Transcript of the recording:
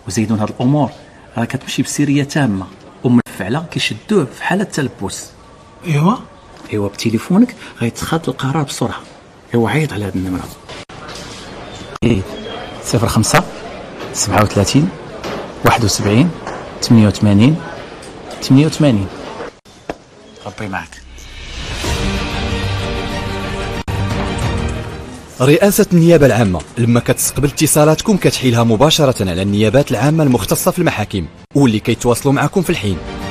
وزيدون هاد الامور راه كتمشي بسريه تامه، ومن الفعله كيشدوه في حاله التلبس. ايوا بتليفونك غيتخذ القرار بسرعه. ايوا عيط على هاد النمره 05 37 71 88 88. ربي معك. رئاسة النيابة العامة لما كتستقبل اتصالاتكم كتحيلها مباشرة على النيابات العامة المختصة في المحاكم واللي كيتواصلوا معكم في الحين.